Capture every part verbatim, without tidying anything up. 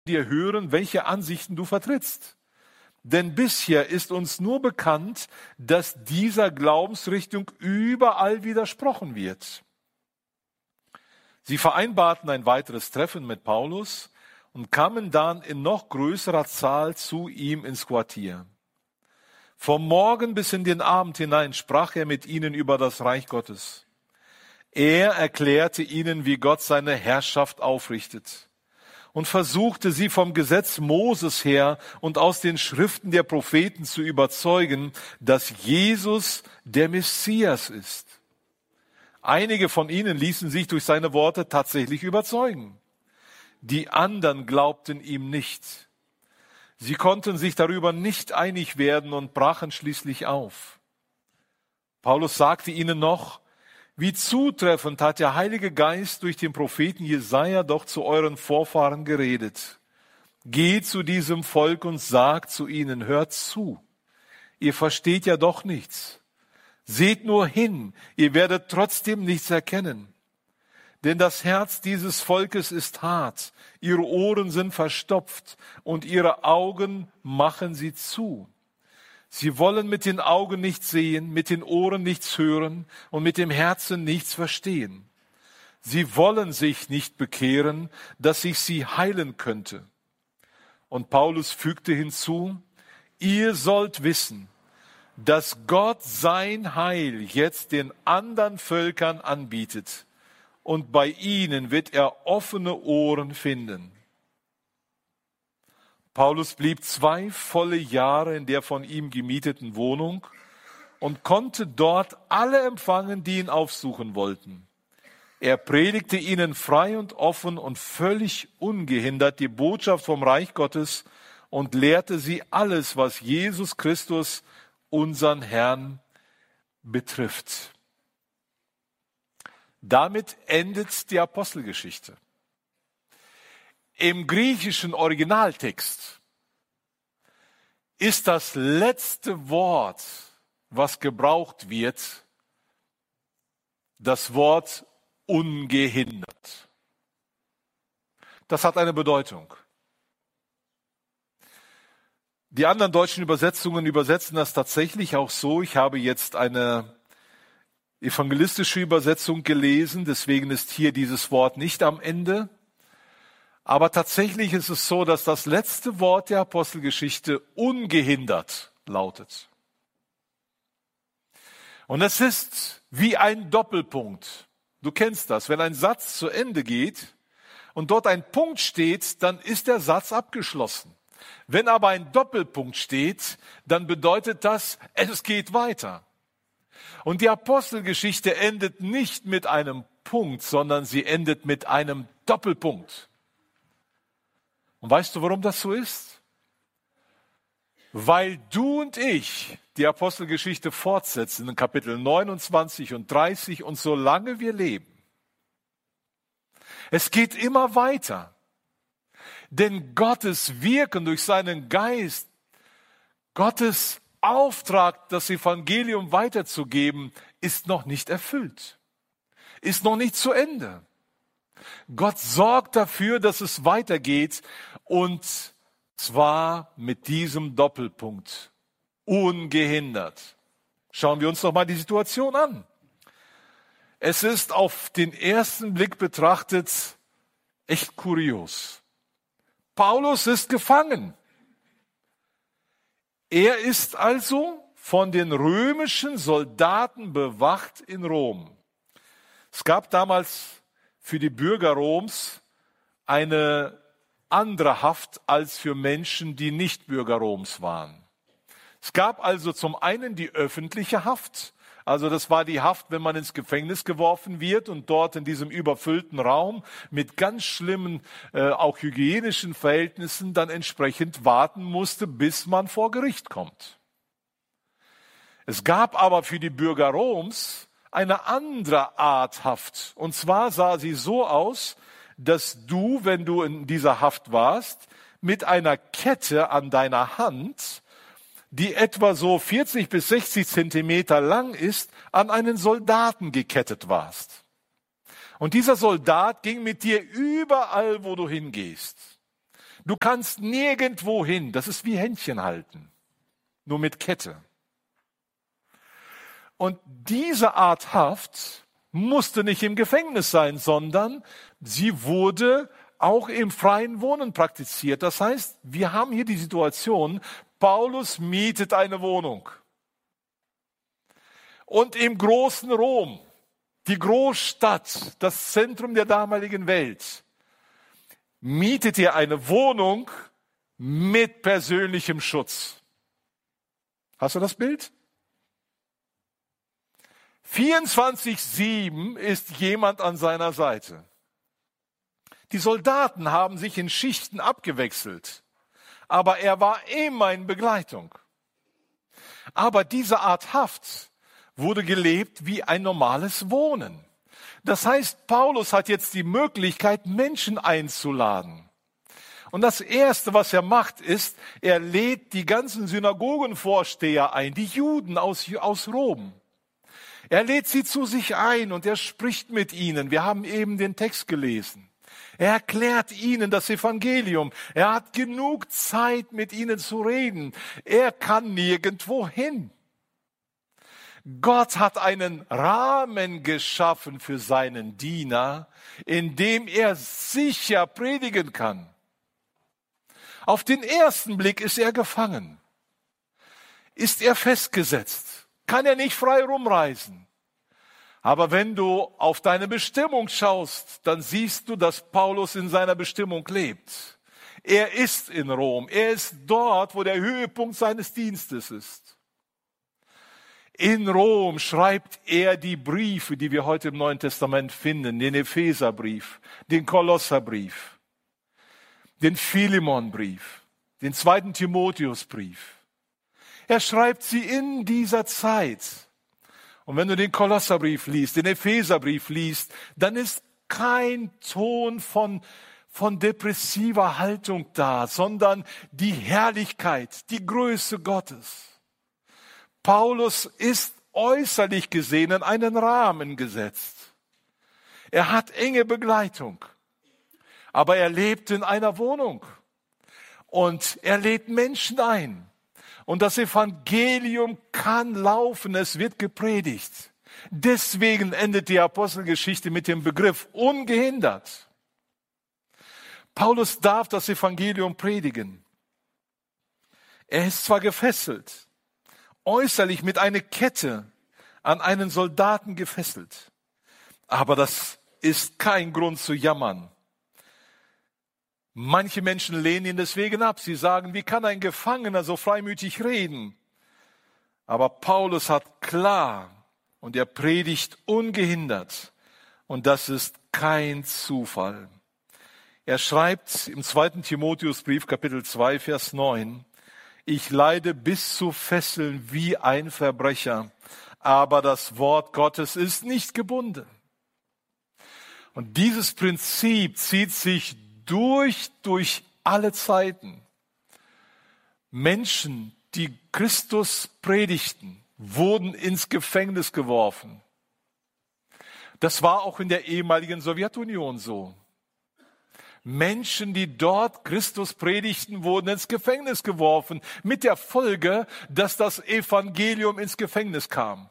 dir hören, welche Ansichten du vertrittst. Denn bisher ist uns nur bekannt, dass dieser Glaubensrichtung überall widersprochen wird. Sie vereinbarten ein weiteres Treffen mit Paulus und kamen dann in noch größerer Zahl zu ihm ins Quartier. Vom Morgen bis in den Abend hinein sprach er mit ihnen über das Reich Gottes. Er erklärte ihnen, wie Gott seine Herrschaft aufrichtet, und versuchte sie vom Gesetz Moses her und aus den Schriften der Propheten zu überzeugen, dass Jesus der Messias ist. Einige von ihnen ließen sich durch seine Worte tatsächlich überzeugen. Die anderen glaubten ihm nicht. Sie konnten sich darüber nicht einig werden und brachen schließlich auf. Paulus sagte ihnen noch: Wie zutreffend hat der Heilige Geist durch den Propheten Jesaja doch zu euren Vorfahren geredet. Geht zu diesem Volk und sagt zu ihnen: Hört zu, ihr versteht ja doch nichts. Seht nur hin, ihr werdet trotzdem nichts erkennen. Denn das Herz dieses Volkes ist hart, ihre Ohren sind verstopft und ihre Augen machen sie zu. Sie wollen mit den Augen nichts sehen, mit den Ohren nichts hören und mit dem Herzen nichts verstehen. Sie wollen sich nicht bekehren, dass ich sie heilen könnte. Und Paulus fügte hinzu: Ihr sollt wissen, dass Gott sein Heil jetzt den anderen Völkern anbietet. Und bei ihnen wird er offene Ohren finden. Paulus blieb zwei volle Jahre in der von ihm gemieteten Wohnung und konnte dort alle empfangen, die ihn aufsuchen wollten. Er predigte ihnen frei und offen und völlig ungehindert die Botschaft vom Reich Gottes und lehrte sie alles, was Jesus Christus, unseren Herrn, betrifft. Damit endet die Apostelgeschichte. Im griechischen Originaltext ist das letzte Wort, was gebraucht wird, das Wort ungehindert. Das hat eine Bedeutung. Die anderen deutschen Übersetzungen übersetzen das tatsächlich auch so. Ich habe jetzt eine evangelistische Übersetzung gelesen, deswegen ist hier dieses Wort nicht am Ende. Aber tatsächlich ist es so, dass das letzte Wort der Apostelgeschichte ungehindert lautet. Und es ist wie ein Doppelpunkt. Du kennst das. Wenn ein Satz zu Ende geht und dort ein Punkt steht, dann ist der Satz abgeschlossen. Wenn aber ein Doppelpunkt steht, dann bedeutet das, es geht weiter. Und die Apostelgeschichte endet nicht mit einem Punkt, sondern sie endet mit einem Doppelpunkt. Und weißt du, warum das so ist? Weil du und ich die Apostelgeschichte fortsetzen in Kapitel neunundzwanzig und dreißig und solange wir leben. Es geht immer weiter. Denn Gottes Wirken durch seinen Geist, Gottes Auftrag, das Evangelium weiterzugeben, ist noch nicht erfüllt, ist noch nicht zu Ende. Gott sorgt dafür, dass es weitergeht, und zwar mit diesem Doppelpunkt, ungehindert. Schauen wir uns noch mal die Situation an. Es ist auf den ersten Blick betrachtet echt kurios. Paulus ist gefangen. Er ist also von den römischen Soldaten bewacht in Rom. Es gab damals für die Bürger Roms eine andere Haft als für Menschen, die nicht Bürger Roms waren. Es gab also zum einen die öffentliche Haft, also das war die Haft, wenn man ins Gefängnis geworfen wird und dort in diesem überfüllten Raum mit ganz schlimmen, äh, auch hygienischen Verhältnissen dann entsprechend warten musste, bis man vor Gericht kommt. Es gab aber für die Bürger Roms eine andere Art Haft. Und zwar sah sie so aus, dass du, wenn du in dieser Haft warst, mit einer Kette an deiner Hand, die etwa so vierzig bis sechzig Zentimeter lang ist, an einen Soldaten gekettet warst. Und dieser Soldat ging mit dir überall, wo du hingehst. Du kannst nirgendwo hin. Das ist wie Händchen halten, nur mit Kette. Und diese Art Haft musste nicht im Gefängnis sein, sondern sie wurde auch im freien Wohnen praktiziert. Das heißt, wir haben hier die Situation, Paulus mietet eine Wohnung. Und im großen Rom, die Großstadt, das Zentrum der damaligen Welt, mietet er eine Wohnung mit persönlichem Schutz. Hast du das Bild? vierundzwanzig sieben ist jemand an seiner Seite. Die Soldaten haben sich in Schichten abgewechselt, aber er war immer in Begleitung. Aber diese Art Haft wurde gelebt wie ein normales Wohnen. Das heißt, Paulus hat jetzt die Möglichkeit, Menschen einzuladen. Und das Erste, was er macht, ist, er lädt die ganzen Synagogenvorsteher ein, die Juden aus, aus Rom. Er lädt sie zu sich ein und er spricht mit ihnen. Wir haben eben den Text gelesen. Er erklärt ihnen das Evangelium. Er hat genug Zeit, mit ihnen zu reden. Er kann nirgendwo hin. Gott hat einen Rahmen geschaffen für seinen Diener, in dem er sicher predigen kann. Auf den ersten Blick ist er gefangen. Ist er festgesetzt? Kann er nicht frei rumreisen. Aber wenn du auf deine Bestimmung schaust, dann siehst du, dass Paulus in seiner Bestimmung lebt. Er ist in Rom. Er ist dort, wo der Höhepunkt seines Dienstes ist. In Rom schreibt er die Briefe, die wir heute im Neuen Testament finden, den Epheserbrief, den Kolosserbrief, den Philemonbrief, den zweiten Timotheusbrief. Er schreibt sie in dieser Zeit. Und wenn du den Kolosserbrief liest, den Epheserbrief liest, dann ist kein Ton von, von depressiver Haltung da, sondern die Herrlichkeit, die Größe Gottes. Paulus ist äußerlich gesehen in einen Rahmen gesetzt. Er hat enge Begleitung, aber er lebt in einer Wohnung und er lädt Menschen ein. Und das Evangelium kann laufen, es wird gepredigt. Deswegen endet die Apostelgeschichte mit dem Begriff ungehindert. Paulus darf das Evangelium predigen. Er ist zwar gefesselt, äußerlich mit einer Kette an einen Soldaten gefesselt, aber das ist kein Grund zu jammern. Manche Menschen lehnen ihn deswegen ab. Sie sagen, wie kann ein Gefangener so freimütig reden? Aber Paulus hat klar und er predigt ungehindert. Und das ist kein Zufall. Er schreibt im zweiten Timotheusbrief, Kapitel zwei, Vers neun, ich leide bis zu Fesseln wie ein Verbrecher, aber das Wort Gottes ist nicht gebunden. Und dieses Prinzip zieht sich durch, durch alle Zeiten. Menschen, die Christus predigten, wurden ins Gefängnis geworfen. Das war auch in der ehemaligen Sowjetunion so. Menschen, die dort Christus predigten, wurden ins Gefängnis geworfen, mit der Folge, dass das Evangelium ins Gefängnis kam.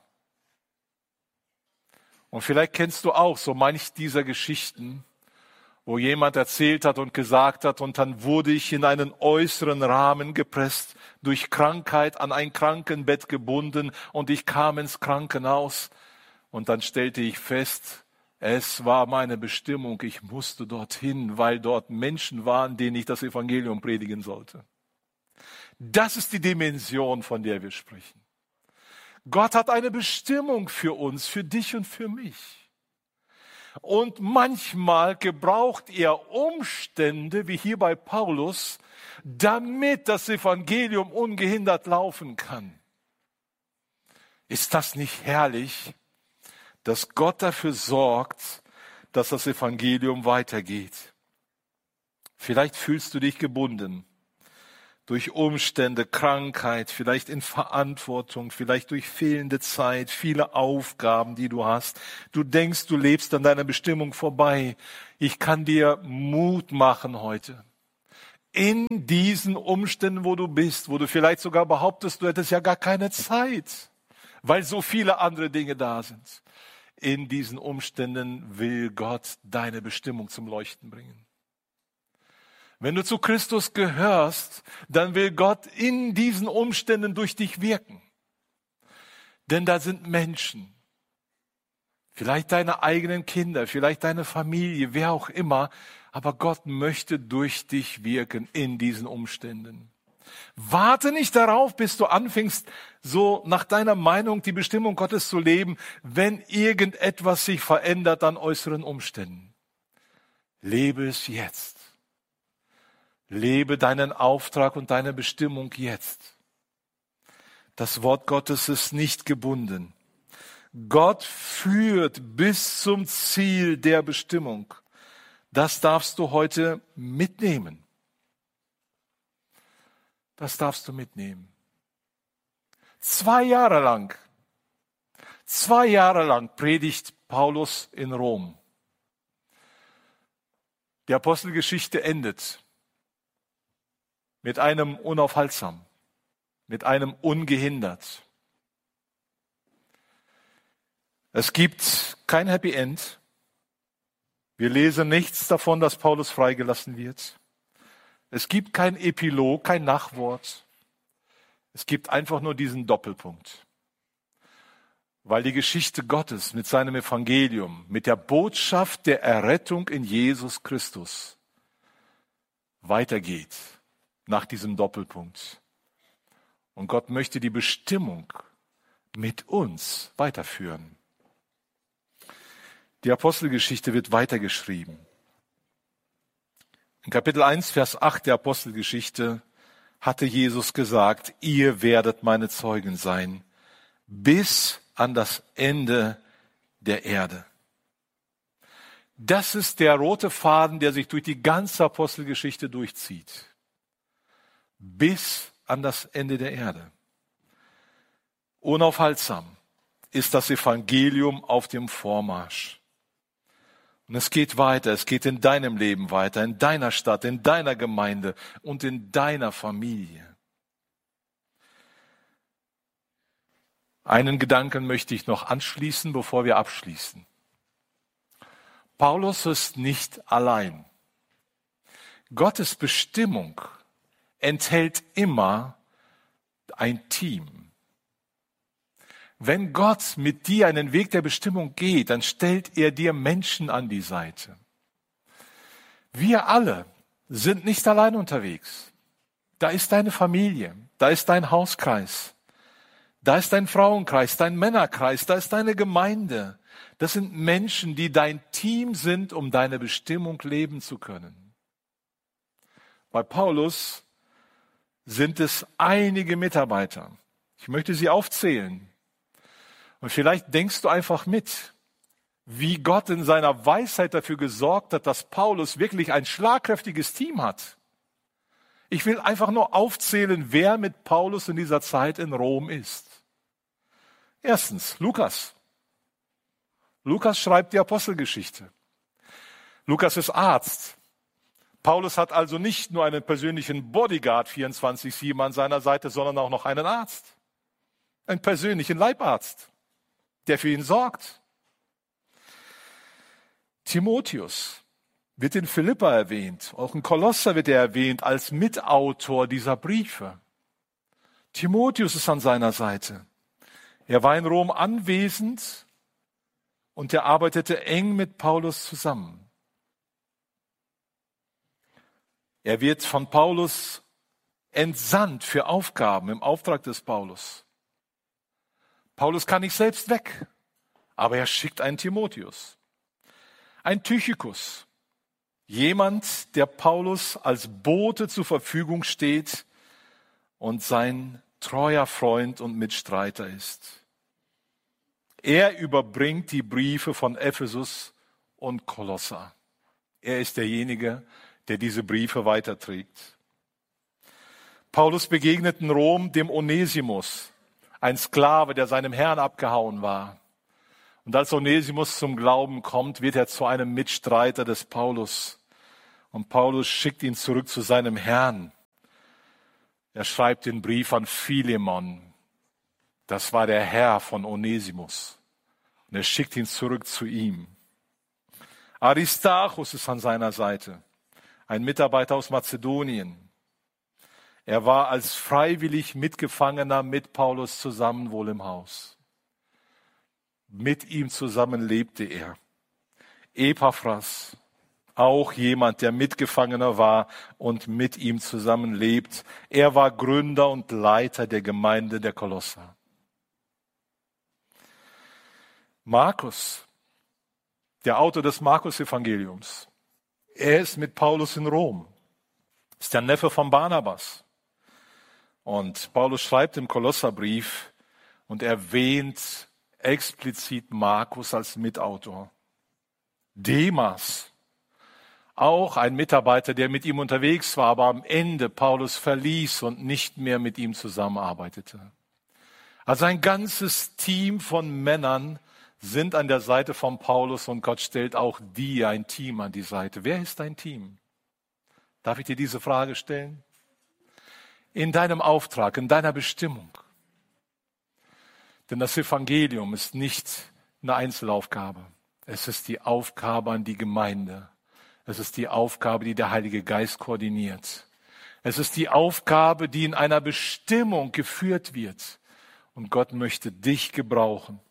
Und vielleicht kennst du auch so manch dieser Geschichten, wo jemand erzählt hat und gesagt hat, und dann wurde ich in einen äußeren Rahmen gepresst, durch Krankheit an ein Krankenbett gebunden und ich kam ins Krankenhaus und dann stellte ich fest, es war meine Bestimmung, ich musste dorthin, weil dort Menschen waren, denen ich das Evangelium predigen sollte. Das ist die Dimension, von der wir sprechen. Gott hat eine Bestimmung für uns, für dich und für mich. Und manchmal gebraucht er Umstände, wie hier bei Paulus, damit das Evangelium ungehindert laufen kann. Ist das nicht herrlich, dass Gott dafür sorgt, dass das Evangelium weitergeht? Vielleicht fühlst du dich gebunden durch Umstände, Krankheit, vielleicht in Verantwortung, vielleicht durch fehlende Zeit, viele Aufgaben, die du hast. Du denkst, du lebst an deiner Bestimmung vorbei. Ich kann dir Mut machen heute. In diesen Umständen, wo du bist, wo du vielleicht sogar behauptest, du hättest ja gar keine Zeit, weil so viele andere Dinge da sind. In diesen Umständen will Gott deine Bestimmung zum Leuchten bringen. Wenn du zu Christus gehörst, dann will Gott in diesen Umständen durch dich wirken. Denn da sind Menschen, vielleicht deine eigenen Kinder, vielleicht deine Familie, wer auch immer, aber Gott möchte durch dich wirken in diesen Umständen. Warte nicht darauf, bis du anfängst, so nach deiner Meinung die Bestimmung Gottes zu leben, wenn irgendetwas sich verändert an äußeren Umständen. Lebe es jetzt. Lebe deinen Auftrag und deine Bestimmung jetzt. Das Wort Gottes ist nicht gebunden. Gott führt bis zum Ziel der Bestimmung. Das darfst du heute mitnehmen. Das darfst du mitnehmen. Zwei Jahre lang, zwei Jahre lang predigt Paulus in Rom. Die Apostelgeschichte endet mit einem unaufhaltsam, mit einem ungehindert. Es gibt kein Happy End. Wir lesen nichts davon, dass Paulus freigelassen wird. Es gibt kein Epilog, kein Nachwort. Es gibt einfach nur diesen Doppelpunkt. Weil die Geschichte Gottes mit seinem Evangelium, mit der Botschaft der Errettung in Jesus Christus weitergeht nach diesem Doppelpunkt. Und Gott möchte die Bestimmung mit uns weiterführen. Die Apostelgeschichte wird weitergeschrieben. In Kapitel eins, Vers acht der Apostelgeschichte hatte Jesus gesagt, ihr werdet meine Zeugen sein, bis an das Ende der Erde. Das ist der rote Faden, der sich durch die ganze Apostelgeschichte durchzieht. Bis an das Ende der Erde. Unaufhaltsam ist das Evangelium auf dem Vormarsch. Und es geht weiter, es geht in deinem Leben weiter, in deiner Stadt, in deiner Gemeinde und in deiner Familie. Einen Gedanken möchte ich noch anschließen, bevor wir abschließen. Paulus ist nicht allein. Gottes Bestimmung enthält immer ein Team. Wenn Gott mit dir einen Weg der Bestimmung geht, dann stellt er dir Menschen an die Seite. Wir alle sind nicht allein unterwegs. Da ist deine Familie, da ist dein Hauskreis, da ist dein Frauenkreis, dein Männerkreis, da ist deine Gemeinde. Das sind Menschen, die dein Team sind, um deine Bestimmung leben zu können. Bei Paulus sind es einige Mitarbeiter. Ich möchte sie aufzählen. Und vielleicht denkst du einfach mit, wie Gott in seiner Weisheit dafür gesorgt hat, dass Paulus wirklich ein schlagkräftiges Team hat. Ich will einfach nur aufzählen, wer mit Paulus in dieser Zeit in Rom ist. Erstens, Lukas. Lukas schreibt die Apostelgeschichte. Lukas ist Arzt. Paulus hat also nicht nur einen persönlichen Bodyguard vierundzwanzig sieben an seiner Seite, sondern auch noch einen Arzt. Einen persönlichen Leibarzt, der für ihn sorgt. Timotheus wird in Philippa erwähnt, auch in Kolosser wird er erwähnt als Mitautor dieser Briefe. Timotheus ist an seiner Seite. Er war in Rom anwesend und er arbeitete eng mit Paulus zusammen. Er wird von Paulus entsandt für Aufgaben im Auftrag des Paulus. Paulus kann nicht selbst weg, aber er schickt einen Timotheus. Ein Tychikus, jemand, der Paulus als Bote zur Verfügung steht und sein treuer Freund und Mitstreiter ist. Er überbringt die Briefe von Ephesus und Kolosser. Er ist derjenige, der diese Briefe weiterträgt. Paulus begegnet in Rom dem Onesimus, ein Sklave, der seinem Herrn abgehauen war. Und als Onesimus zum Glauben kommt, wird er zu einem Mitstreiter des Paulus. Und Paulus schickt ihn zurück zu seinem Herrn. Er schreibt den Brief an Philemon. Das war der Herr von Onesimus. Und er schickt ihn zurück zu ihm. Aristarchus ist an seiner Seite, ein Mitarbeiter aus Mazedonien. Er war als freiwillig Mitgefangener mit Paulus zusammen wohl im Haus. Mit ihm zusammen lebte er. Epaphras, auch jemand, der Mitgefangener war und mit ihm zusammen lebt. Er war Gründer und Leiter der Gemeinde der Kolosser. Markus, der Autor des Markus-Evangeliums, er ist mit Paulus in Rom, ist der Neffe von Barnabas. Und Paulus schreibt im Kolosserbrief und erwähnt explizit Markus als Mitautor. Demas, auch ein Mitarbeiter, der mit ihm unterwegs war, aber am Ende Paulus verließ und nicht mehr mit ihm zusammenarbeitete. Also ein ganzes Team von Männern sind an der Seite von Paulus und Gott stellt auch dir ein Team an die Seite. Wer ist dein Team? Darf ich dir diese Frage stellen? In deinem Auftrag, in deiner Bestimmung. Denn das Evangelium ist nicht eine Einzelaufgabe. Es ist die Aufgabe an die Gemeinde. Es ist die Aufgabe, die der Heilige Geist koordiniert. Es ist die Aufgabe, die in einer Bestimmung geführt wird. Und Gott möchte dich gebrauchen.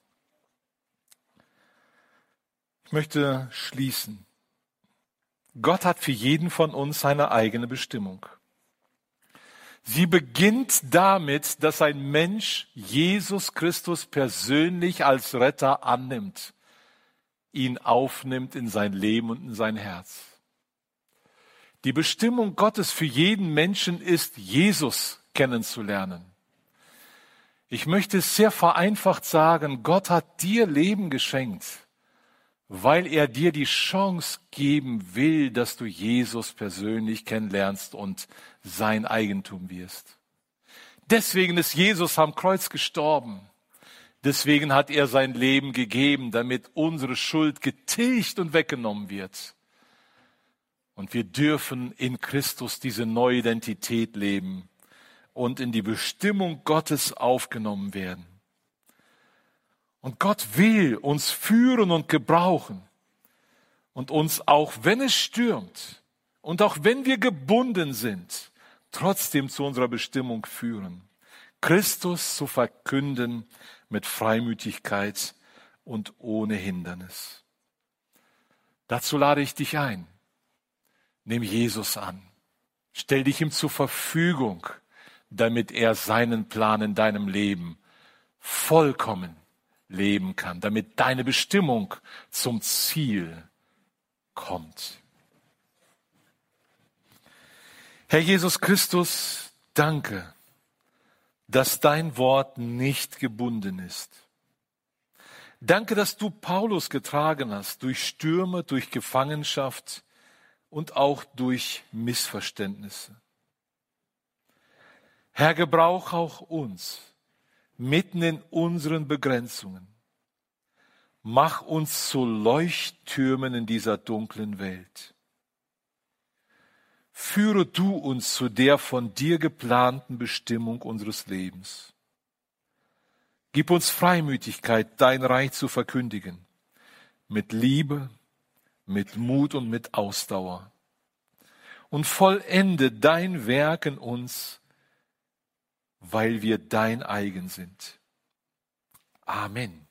Ich möchte schließen. Gott hat für jeden von uns seine eigene Bestimmung. Sie beginnt damit, dass ein Mensch Jesus Christus persönlich als Retter annimmt, ihn aufnimmt in sein Leben und in sein Herz. Die Bestimmung Gottes für jeden Menschen ist, Jesus kennenzulernen. Ich möchte es sehr vereinfacht sagen, Gott hat dir Leben geschenkt, weil er dir die Chance geben will, dass du Jesus persönlich kennenlernst und sein Eigentum wirst. Deswegen ist Jesus am Kreuz gestorben. Deswegen hat er sein Leben gegeben, damit unsere Schuld getilgt und weggenommen wird. Und wir dürfen in Christus diese neue Identität leben und in die Bestimmung Gottes aufgenommen werden. Und Gott will uns führen und gebrauchen und uns, auch wenn es stürmt und auch wenn wir gebunden sind, trotzdem zu unserer Bestimmung führen. Christus zu verkünden mit Freimütigkeit und ohne Hindernis. Dazu lade ich dich ein. Nimm Jesus an. Stell dich ihm zur Verfügung, damit er seinen Plan in deinem Leben vollkommen leben kann, damit deine Bestimmung zum Ziel kommt. Herr Jesus Christus, danke, dass dein Wort nicht gebunden ist. Danke, dass du Paulus getragen hast durch Stürme, durch Gefangenschaft und auch durch Missverständnisse. Herr, gebrauch auch uns mitten in unseren Begrenzungen. Mach uns zu Leuchttürmen in dieser dunklen Welt. Führe du uns zu der von dir geplanten Bestimmung unseres Lebens. Gib uns Freimütigkeit, dein Reich zu verkündigen, mit Liebe, mit Mut und mit Ausdauer. Und vollende dein Werk in uns, weil wir dein eigen sind. Amen.